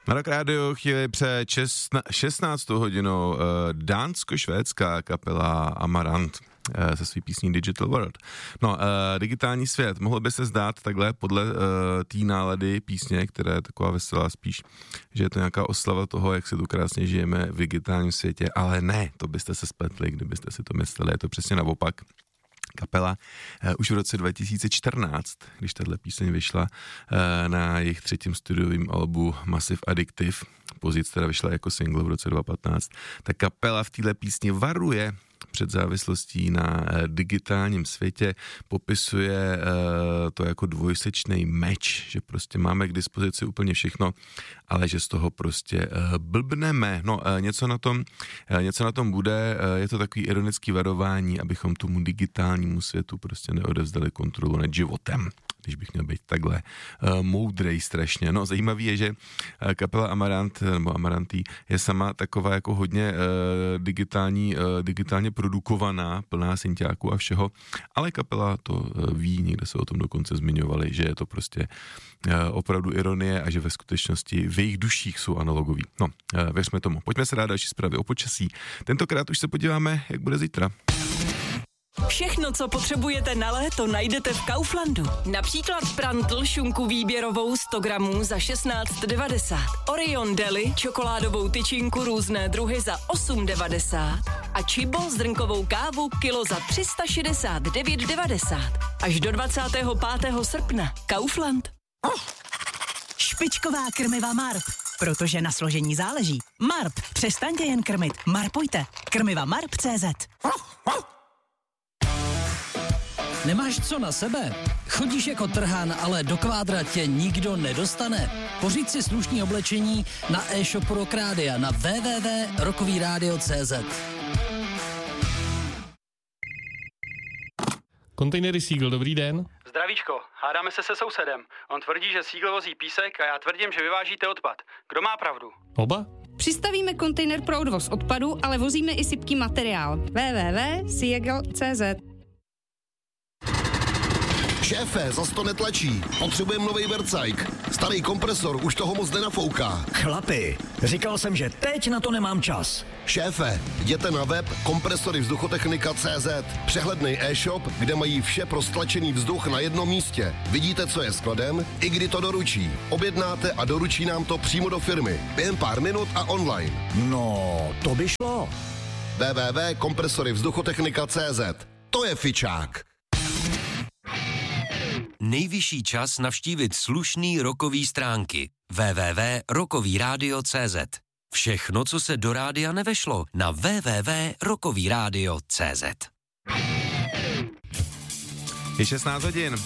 Na Rock Radio chvíli před 16. hodinou dánsko-švédská kapela Amarant se svý písní Digital World. No, digitální svět, mohlo by se zdát takhle podle té nálady písně, která je taková veselá spíš, že je to nějaká oslava toho, jak si tu krásně žijeme v digitálním světě, ale ne, to byste se spletli, kdybyste si to mysleli, je to přesně naopak. Kapela už v roce 2014, když tahle píseň vyšla na jejich třetím studiovém albu Massive Addictive, později teda vyšla jako single v roce 2015, tak kapela v téhle písni varuje před závislostí na digitálním světě, popisuje to jako dvojsečný meč, že prostě máme k dispozici úplně všechno, ale že z toho prostě blbneme. No, něco na tom bude, je to takový ironický varování, abychom tomu digitálnímu světu prostě neodevzdali kontrolu nad životem, když bych měl být takhle moudrej strašně. No, zajímavý je, že kapela Amarant, nebo Amarantí, je sama taková jako hodně digitálně produkovaná, plná synťáků a všeho, ale kapela to ví, někde se o tom dokonce zmiňovali, že je to prostě opravdu ironie a že ve skutečnosti v jejich duších jsou analogoví. No, věřme tomu. Pojďme se dát další zprávy o počasí. Tentokrát už se podíváme, jak bude zítra. Všechno, co potřebujete na léto, najdete v Kauflandu. Například prantl šunku výběrovou 100 gramů za 16,90. Orion Deli čokoládovou tyčinku různé druhy za 8,90. A Chibo zrnkovou kávu kilo za 369,90. Až do 25. srpna. Kaufland. Špičková krmiva Marp. Protože na složení záleží. Marp. Přestaňte jen krmit. Marpujte. Krmiva Marp.cz. Nemáš co na sebe? Chodíš jako trhán, ale do kvádra tě nikdo nedostane? Pořiď si slušný oblečení na e-shopu Rock Rádia na www.rockovyradio.cz. Kontejnery Seagull, dobrý den. Zdravíčko, hádáme se sousedem. On tvrdí, že Seagull vozí písek a já tvrdím, že vyvážíte odpad. Kdo má pravdu? Oba? Přistavíme kontejner pro odvoz odpadu, ale vozíme i sypký materiál. www.seagull.cz. Šéfe, zas to netlačí. Potřebujeme novej vercajk. Starý kompresor už toho moc nenafouká. Chlapi, říkal jsem, že teď na to nemám čas. Šéfe, jděte na web kompresoryvzduchotechnika.cz. Přehlednej e-shop, kde mají vše pro stlačený vzduch na jednom místě. Vidíte, co je skladem, i kdy to doručí. Objednáte a doručí nám to přímo do firmy. Během pár minut a online. No, to by šlo. www.kompresoryvzduchotechnika.cz. To je fičák. Nejvyšší čas navštívit slušný rockový stránky www.rockovyradio.cz. Všechno, co se do rádia nevešlo, na www.rockovyradio.cz. Je 16 hodin.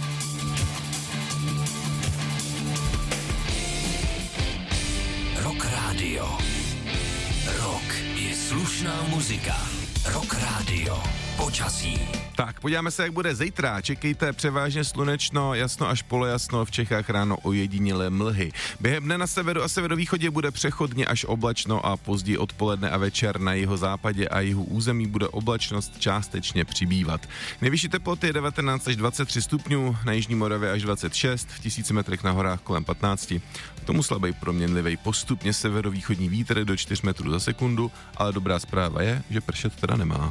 Rock Radio. Rock je slušná muzika. Rock Radio. Počasí. Tak, podíváme se, jak bude zítra. Čekejte převážně slunečno, jasno až polojasno, v Čechách ráno ojedinělé mlhy. Během dne na severu a severovýchodě bude přechodně až oblačno a později odpoledne a večer na jihozápadě a jihu území bude oblačnost částečně přibývat. Nejvyšší teploty je 19 až 23 stupňů, na jižní Moravě až 26, v 1000 metrech na horách kolem 15. K tomu slabý proměnlivý postupně severovýchodní vítr do 4 metrů za sekundu, ale dobrá zpráva je, že pršet teda nemá.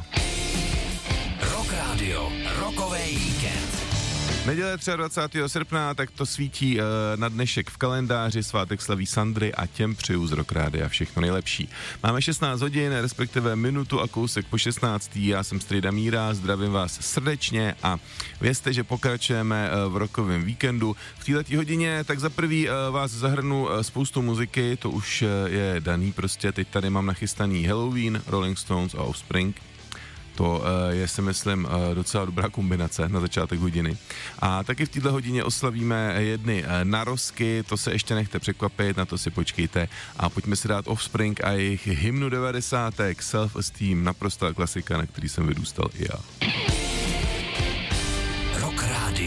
Radio, rockový víkend. Neděle 23. srpna, tak to svítí na dnešek v kalendáři, svátek slaví Sandry a těm přeju z Rock Rádia všechno nejlepší. Máme 16 hodin, respektive minutu a kousek po 16. Já jsem Strejda Míra, zdravím vás srdečně a vězte, že pokračujeme v rockovém víkendu. V této hodině tak za prvý vás zahrnu spoustu muziky, to už je daný prostě, teď tady mám nachystaný Halloween, Rolling Stones a Offspring. To je, si myslím, docela dobrá kombinace na začátek hodiny. A taky v této hodině oslavíme jedny narozky, to se ještě nechte překvapit, na to si počkejte. A pojďme si dát Offspring a jejich hymnu 90. Self-Esteem, naprostá klasika, na který jsem vyrůstal i já.